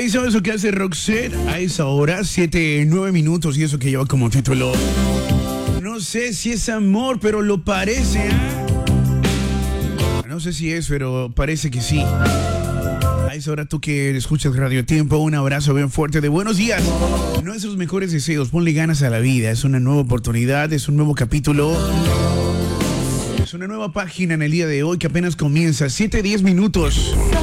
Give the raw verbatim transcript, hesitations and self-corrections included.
Ahí sabes lo que hace Roxette a esa hora, siete, nueve minutos, y eso que lleva como título. No sé si es amor, pero lo parece, ¿eh? No sé si es, pero parece que sí. A esa hora tú que escuchas Radio Tiempo, un abrazo bien fuerte de buenos días. Nuestros mejores deseos, ponle ganas a la vida. Es una nueva oportunidad, es un nuevo capítulo. Es una nueva página en el día de hoy que apenas comienza. siete, diez minutos.